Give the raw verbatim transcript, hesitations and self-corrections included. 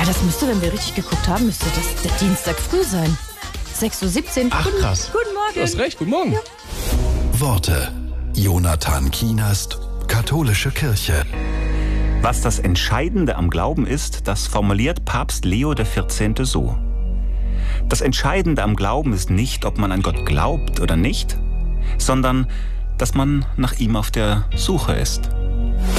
Ja, das müsste, wenn wir richtig geguckt haben, müsste das der Dienstag früh sein. sechs Uhr siebzehn. Ach, guten, krass. Guten Morgen. Du hast recht, guten Morgen. Ja. Worte. Jonathan Kienast, Katholische Kirche. Was das Entscheidende am Glauben ist, das formuliert Papst Leo der vierzehnte so. Das Entscheidende am Glauben ist nicht, ob man an Gott glaubt oder nicht, sondern dass man nach ihm auf der Suche ist.